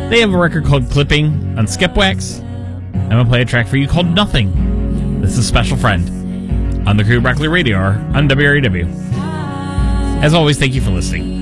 They have a record called Clipping on Skipwax. I'm going to play a track for you called Nothing. This is Special Friend on the Crew Broccoli Radio Hour on WREW. As always, thank you for listening.